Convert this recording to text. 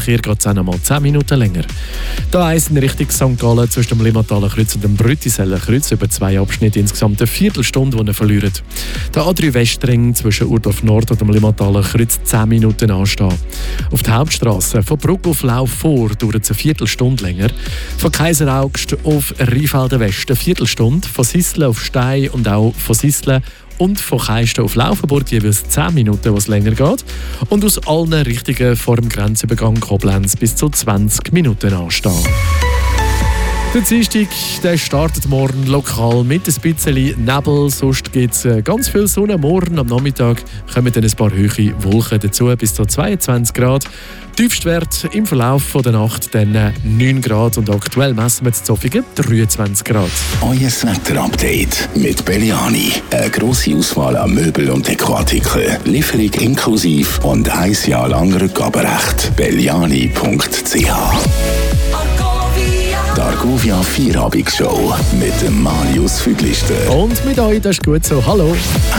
Hier geht es auch noch mal 10 Minuten länger. Da A1 in Richtung St. Gallen zwischen dem Limmataler Kreuz und dem Brütiseller Kreuz über 2 Abschnitte insgesamt eine Viertelstunde, die ihr verliert. Der A3 Westring zwischen Urdorf Nord und dem Limmataler Kreuz 10 Minuten anstehen. Auf der Hauptstrasse von Brugg auf Lauf vor dauert es eine Viertelstunde länger. Von Kaiseraugst auf Rheinfelden West eine Viertelstunde. Von Sisseln auf Stein und auch von Sisseln und von Keisten auf Laufenburg jeweils 10 Minuten, was länger geht. Und aus allen Richtungen vor dem Grenzübergang Koblenz bis zu 20 Minuten anstehen. Der Dienstag der startet morgen lokal mit ein bisschen Nebel, sonst gibt es ganz viel Sonne. Morgen am Nachmittag kommen dann ein paar hohe Wolken dazu, bis zu 22 Grad. Tiefstwert im Verlauf der Nacht dann 9 Grad und aktuell messen wir in Zofingen 23 Grad. Euer Wetterupdate mit Belliani. Eine grosse Auswahl an Möbel und Dekoartikeln. Lieferung inklusive und 1 Jahr lang Rückgaberecht. Belliani.ch. Die Argovia Vierabendsshow mit dem Marius Füglister. Und mit euch, das ist gut so. Hallo.